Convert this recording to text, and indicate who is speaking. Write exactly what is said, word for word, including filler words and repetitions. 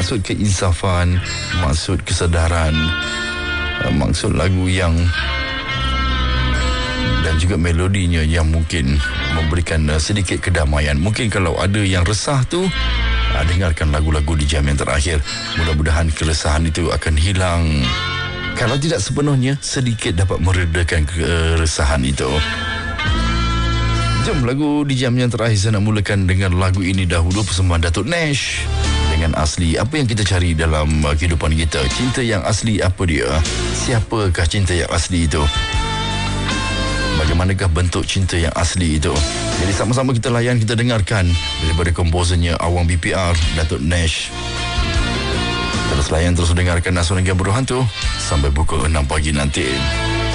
Speaker 1: maksud keinsafan, maksud kesedaran, maksud lagu yang dan juga melodinya yang mungkin memberikan sedikit kedamaian. Mungkin kalau ada yang resah tu, dengarkan lagu-lagu di jam yang terakhir. Mudah-mudahan keresahan itu akan hilang. Kalau tidak sepenuhnya, sedikit dapat meredakan keresahan itu. Jom, lagu di jam yang terakhir saya nak mulakan dengan lagu ini dahulu, persembahan Datuk Nash dengan Asli. Apa yang kita cari dalam kehidupan kita? Cinta yang asli apa dia? Siapakah cinta yang asli itu? Bagaimanakah bentuk cinta yang asli itu? Jadi sama-sama kita layan, kita dengarkan daripada komposernya Awang B P R, Datuk Nash. Terus layan, terus dengarkan Nasional Berhantu sampai pukul enam pagi nanti.